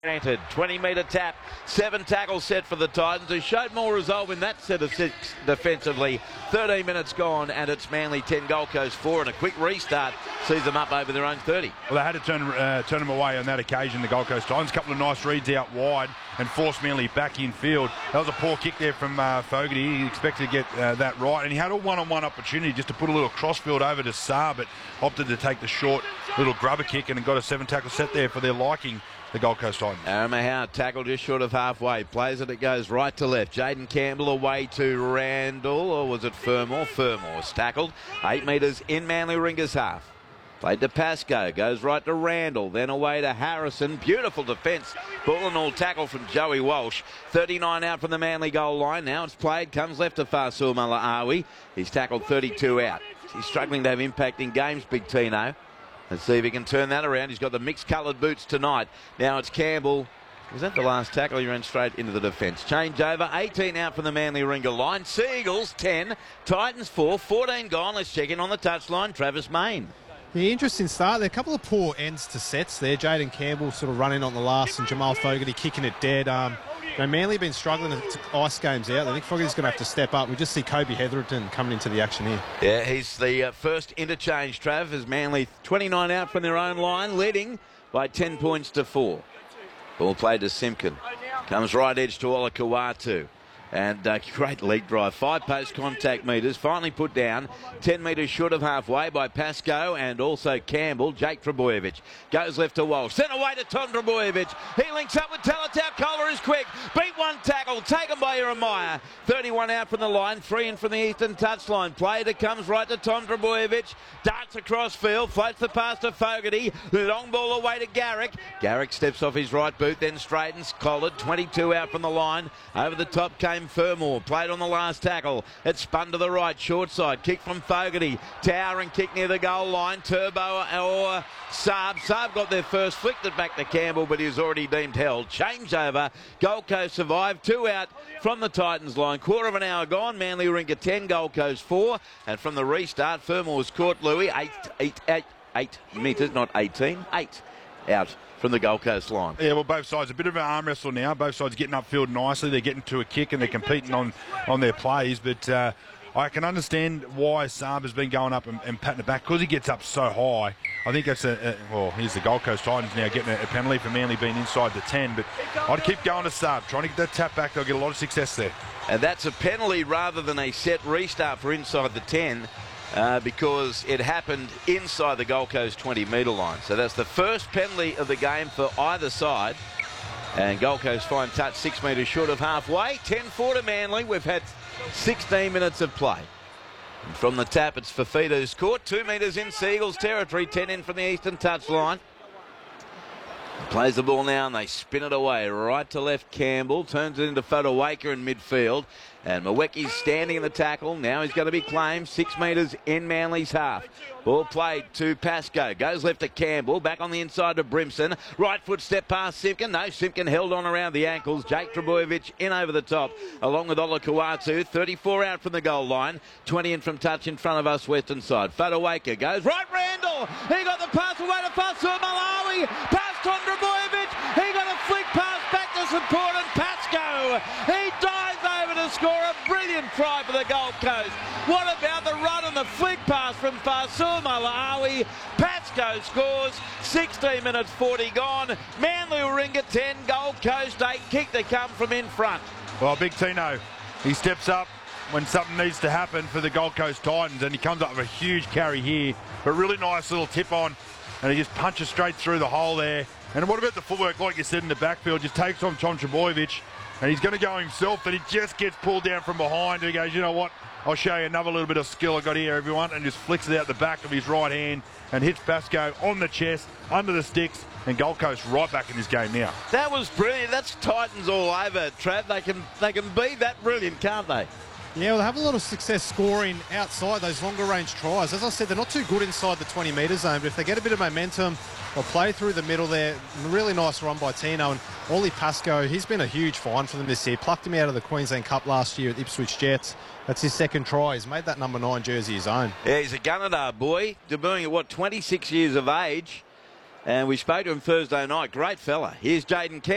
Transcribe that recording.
Granted, 20-metre tap, 7 tackles set for the Titans, who showed more resolve in that set of 6 defensively. 13 minutes gone, and it's Manly 10, Gold Coast 4, and a quick restart sees them up over their own 30. Well, they had to turn them away on that occasion, the Gold Coast Titans. A couple of nice reads out wide and forced Manly back in field. That was a poor kick there from Fogarty. He expected to get that right, and he had a one-on-one opportunity just to put a little crossfield over to Saab, but opted to take the short little grubber kick and got a 7-tackle set there for their liking. The Gold Coast Titans. Aaron Mahau tackled just short of halfway. Plays it, it goes right to left. Jaden Campbell away to Randall, or was it Fermor? Fermor's tackled. 8 metres in Manly Ringers half. Played to Pascoe, goes right to Randall, then away to Harrison. Beautiful defence. Ball and all tackle from Joey Walsh. 39 out from the Manly goal line. Now it's played, comes left to Fasul Malaawi. He's tackled 32 out. He's struggling to have impact in games, Big Tino. Let's see if he can turn that around. He's got the mixed coloured boots tonight. Now it's Campbell. Was that the last tackle? He ran straight into the defence. Change over. 18 out from the Manly Ringer line. Seagulls 10. Titans 4. 14 gone. Let's check in on the touchline. Travis Main. The interesting start. There are a couple of poor ends to sets there. Jaden Campbell sort of running on the last and Jamal Fogarty kicking it dead. Manly been struggling to ice games out. I think Fogarty's going to have to step up. We just see Kobe Hetherington coming into the action here. Yeah, he's the first interchange, Trav, as Manly 29 out from their own line, leading by 10 points to 4. Ball played to Simpkin. Comes right edge to Olakau'atu. And great lead drive. 5 post contact metres. Finally put down. 10 metres short of halfway by Pascoe and also Campbell. Jake Trebojevic goes left to Walsh. Sent away to Tom Trebojevic. He links up with Talatau. Kohler is quick. Beat one tackle. Taken by Jeremiah. 31 out from the line. 3 in from the eastern touchline. Play that comes right to Tom Trebojevic. Darts across field. Floats the pass to Fogarty. Long ball away to Garrick. Garrick steps off his right boot. Then straightens. Collared. 22 out from the line. Over the top came Fermor, played on the last tackle. It spun to the right, short side. Kick from Fogarty. Towering kick near the goal line. Turbo or Saab. Saab got their first, flicked it back to Campbell, but he was already deemed held. Change over. Gold Coast survived. 2 out from the Titans line. Quarter of an hour gone. Manly Rinker 10, Gold Coast 4. And from the restart, Fermor's caught Louis 8 metres, not 18, 8 out from the Gold Coast line. Yeah, well, both sides, a bit of an arm wrestle now. Both sides getting upfield nicely. They're getting to a kick and they're competing on their plays. But I can understand why Saab has been going up and patting it back, because he gets up so high. I think that's well, here's the Gold Coast Titans now getting a penalty for Manly being inside the 10. But I'd keep going to Saab, trying to get that tap back. They'll get a lot of success there. And that's a penalty rather than a set restart for inside the 10. Because it happened inside the Gold Coast 20-metre line. So that's the first penalty of the game for either side. And Gold Coast fine touch 6 metres short of halfway. 10-4 to Manly. We've had 16 minutes of play. And from the tap, it's Fafita's court. 2 metres in Seagulls territory. 10 in from the eastern touchline. Plays the ball now and they spin it away. Right to left, Campbell. Turns it into Fodawaker in midfield. And Mweki's standing in the tackle. Now he's going to be claimed. 6 metres in Manly's half. Ball played to Pascoe. Goes left to Campbell. Back on the inside to Brimson. Right foot step past Simpkin. No, Simpkin held on around the ankles. Jake Trebojevic in over the top. Along with Olakau'atu. 34 out from the goal line. 20 in from touch in front of us western side. Fodawaker goes right. Randall. He got the pass away to Fasul Malawi. Past Tom Trebojevic. He got a flick pass back to support and Pascoe. He dives over to score a brilliant try for the Gold Coast. What about the run and the flick pass from Fasul Malawi? Pascoe scores. 16 minutes 40 gone. Manly Ringer 10, Gold Coast 8. Kick to come from in front. Well, Big Tino, he steps up when something needs to happen for the Gold Coast Titans, and he comes up with a huge carry here. But really nice little tip on, and he just punches straight through the hole there. And what about the footwork, like you said, in the backfield? Just takes on Tom Trebojevic, and he's going to go himself, but he just gets pulled down from behind. And he goes, you know what? I'll show you another little bit of skill I got here, everyone, and just flicks it out the back of his right hand and hits Pascoe on the chest, under the sticks, and Gold Coast right back in this game now. That was brilliant. That's Titans all over, Trav. They can be that brilliant, can't they? Yeah, well, they have a lot of success scoring outside those longer range tries. As I said, they're not too good inside the 20-metre zone, but if they get a bit of momentum, they'll play through the middle there. Really nice run by Tino. And Ollie Pascoe, he's been a huge find for them this year. Plucked him out of the Queensland Cup last year at Ipswich Jets. That's his second try. He's made that number 9 jersey his own. Yeah, he's a Gunnedah boy, debuting at, 26 years of age. And we spoke to him Thursday night. Great fella. Here's Jaden Campbell.